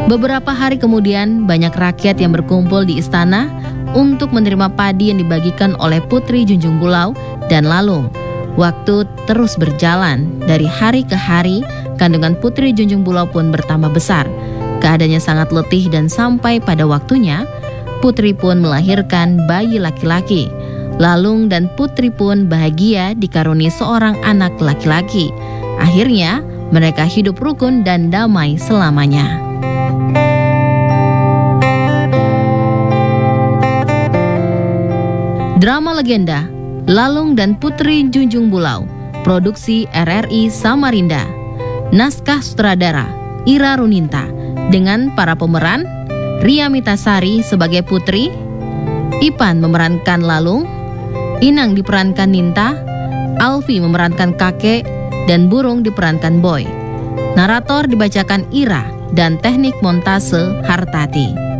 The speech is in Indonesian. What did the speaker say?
Beberapa hari kemudian, banyak rakyat yang berkumpul di istana untuk menerima padi yang dibagikan oleh Putri Junjung Bulau dan Lalung. Waktu terus berjalan, dari hari ke hari, kandungan Putri Junjung Bulau pun bertambah besar. Keadaannya sangat letih dan sampai pada waktunya, Putri pun melahirkan bayi laki-laki. Lalung dan Putri pun bahagia dikaruniai seorang anak laki-laki. Akhirnya, mereka hidup rukun dan damai selamanya. Drama legenda Lalung dan Putri Junjung Bulau, produksi RRI Samarinda. Naskah sutradara Ira Runinta, dengan para pemeran Ria Mitasari sebagai Putri, Ipan memerankan Lalung, Inang diperankan Ninta, Alfi memerankan kakek, dan Burung diperankan Boy. Narator dibacakan Ira dan teknik montase Hartati.